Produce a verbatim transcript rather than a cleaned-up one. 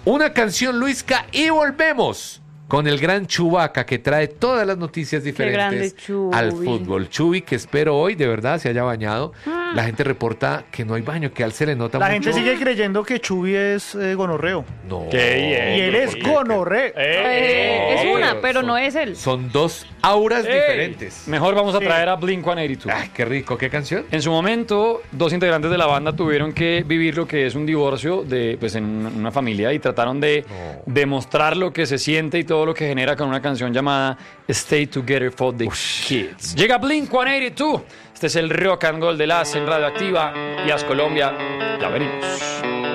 Una canción, Luisca, y volvemos con el gran Chewbacca que trae todas las noticias diferentes al fútbol. Chuy, que espero hoy de verdad se haya bañado. Ah. La gente reporta que no hay baño, que a él se le nota La mucho. gente sigue creyendo que Chuy es eh, gonorreo. No. ¿Qué? Y él es gonorreo. Eh, eh, es una, pero son, no es él. Son dos auras Ey. diferentes. Mejor vamos a Sí. traer a Blink ciento ochenta y dos. Ay, qué rico, ¿qué canción? En su momento, dos integrantes de la banda tuvieron que vivir lo que es un divorcio de, pues, en una familia y trataron de No. demostrar lo que se siente y todo lo que genera con una canción llamada Stay Together for the Ush. Kids. Llega Blink ciento ochenta y dos. Este es el rock and roll de las en Radioactiva y As Colombia. Ya venimos.